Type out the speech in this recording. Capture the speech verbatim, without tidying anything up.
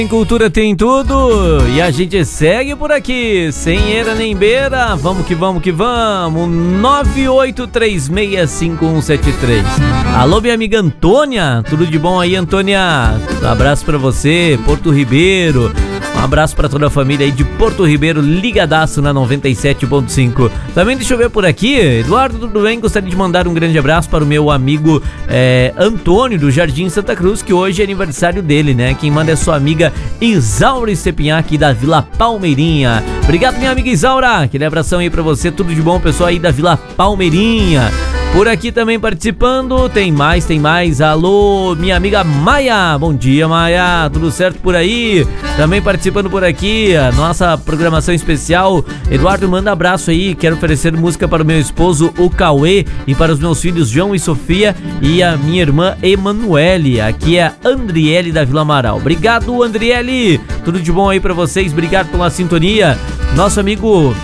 Em Cultura tem tudo e a gente segue por aqui, sem era nem beira, vamos que vamos que vamos, nove oito três seis cinco um sete três. Alô, minha amiga Antônia, tudo de bom aí, Antônia? Um abraço pra você, Porto Ribeiro. Um abraço pra toda a família aí de Porto Ribeiro, ligadaço na noventa e sete ponto cinco. Também deixa eu ver por aqui, Eduardo, tudo bem? Gostaria de mandar um grande abraço para o meu amigo é, Antônio, do Jardim Santa Cruz, que hoje é aniversário dele, né? Quem manda é sua amiga Isaura Stepinhac, da Vila Palmeirinha. Obrigado, minha amiga Isaura, aquele abração aí pra você, tudo de bom, pessoal aí da Vila Palmeirinha. Por aqui também participando, tem mais, tem mais. Alô, minha amiga Maia. Bom dia, Maia. Tudo certo por aí? Também participando por aqui, a nossa programação especial. Eduardo, manda abraço aí. Quero oferecer música para o meu esposo, o Cauê, e para os meus filhos, João e Sofia, e a minha irmã, Emanuele. Aqui é a Andriele da Vila Amaral. Obrigado, Andriele. Tudo de bom aí para vocês. Obrigado pela sintonia. Nosso amigo